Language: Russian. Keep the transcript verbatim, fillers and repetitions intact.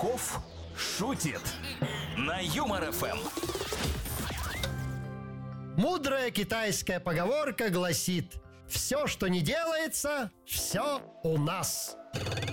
Качков шутит на Юмор ФМ. Мудрая китайская поговорка гласит: все, что не делается, все у нас.